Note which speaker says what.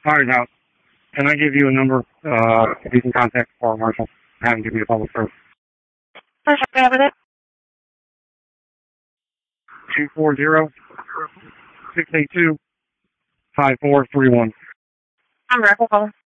Speaker 1: Firehouse. Can I give you a number you can contact the fire marshal? Have him give you a public service.
Speaker 2: First, I have it.
Speaker 1: 240-682-5431.
Speaker 2: I'm Rifle caller.